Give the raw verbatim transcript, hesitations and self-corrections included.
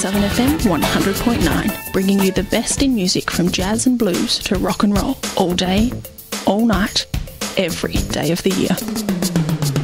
Southern F M one hundred point nine, bringing you the best in music from jazz and blues to rock and roll, all day, all night, every day of the year.